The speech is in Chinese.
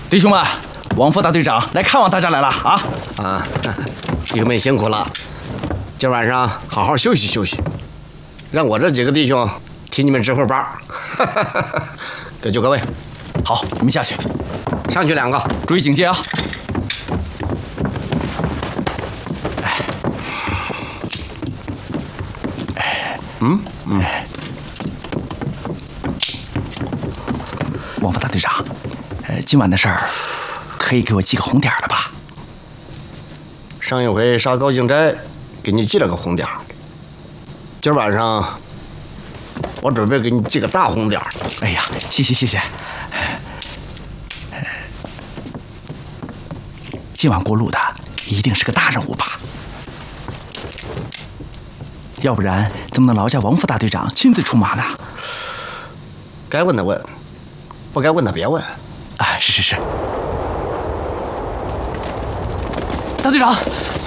弟兄们，王副大队长来看望大家来了啊！ 弟兄们辛苦了，今晚上好好休息休息，让我这几个弟兄替你们值会班。各就各位。 好，你们下去。 上去2个， 注意警戒啊！王副大队长，今晚的事儿可以给我记个红点了吧？ 上一回杀高敬斋，给你记了个红点，今晚上我准备给你记个大红点。 哎呀，谢谢谢谢。今晚过路的一定是个大人物吧？要不然怎么能劳驾王副大队长亲自出马呢？ 该问的问，不该问的别问。 是。大队长，